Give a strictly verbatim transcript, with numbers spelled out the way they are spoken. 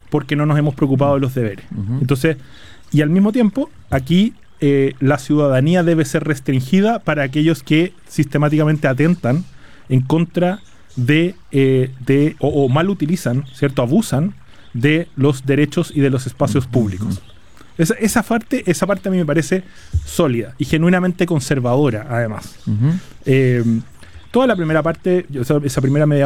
porque no nos hemos preocupado de los deberes. Uh-huh. Entonces, y al mismo tiempo, aquí eh, la ciudadanía debe ser restringida para aquellos que sistemáticamente atentan en contra de, eh, de o, o mal utilizan, ¿cierto? Abusan de los derechos y de los espacios uh-huh. públicos. Esa, esa, parte, esa parte a mí me parece sólida y genuinamente conservadora, además. Uh-huh. Eh, toda la primera parte, esa, esa primera media